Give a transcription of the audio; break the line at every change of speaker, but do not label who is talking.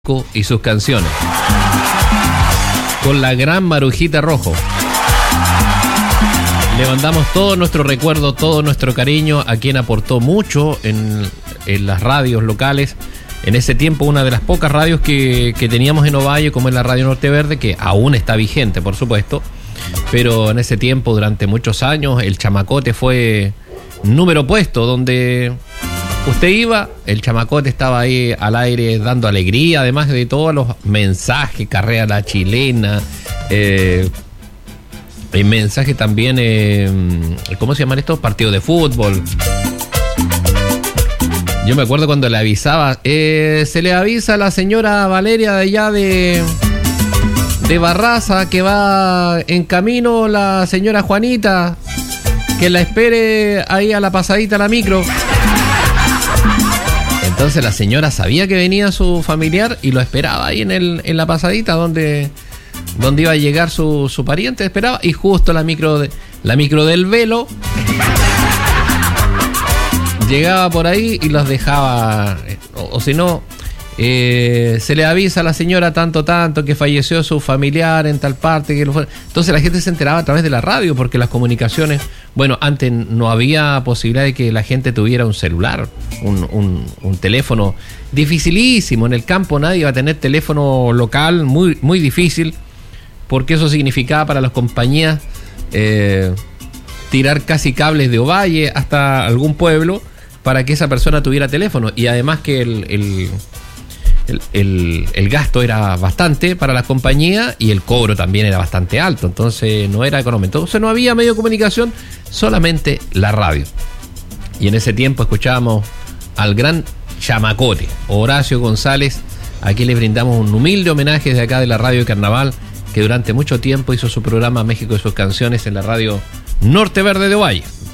y sus canciones, con la gran Marujita Rojo. Le mandamos todo nuestro recuerdo, todo nuestro cariño a quien aportó mucho en las radios locales. En ese tiempo, una de las pocas radios que teníamos en Ovalle, como es la Radio Norte Verde, que aún está vigente, por supuesto. Pero en ese tiempo, durante muchos años, el Chamacote fue número puesto, donde usted iba, el Chamacote estaba ahí al aire dando alegría, además de todos los mensajes, carrera la chilena, el mensaje también, ¿cómo se llaman estos? Partidos de fútbol. Yo me acuerdo cuando le avisaba, se le avisa a la señora Valeria de allá de Barraza que va en camino la señora Juanita, que la espere ahí a la pasadita a la micro. Entonces la señora sabía que venía su familiar y lo esperaba ahí en la pasadita donde iba a llegar su pariente, esperaba, y justo la micro del Velo llegaba por ahí y los dejaba, o si no, se le avisa a la señora tanto que falleció su familiar en tal parte, entonces la gente se enteraba a través de la radio, porque las comunicaciones, bueno, antes no había posibilidad de que la gente tuviera un celular, un teléfono dificilísimo. En el campo nadie iba a tener teléfono local, muy, muy difícil, porque eso significaba para las compañías tirar casi cables de Ovalle hasta algún pueblo para que esa persona tuviera teléfono, y además que el gasto era bastante para las compañías y el cobro también era bastante alto, entonces no era económico. Entonces no había medio de comunicación, solamente la radio. Y en ese tiempo escuchábamos al gran Chamacote, Horacio González, a quien le brindamos un humilde homenaje desde acá de la Radio Carnaval, que durante mucho tiempo hizo su programa México y sus canciones en la Radio Norte Verde de Ovalle.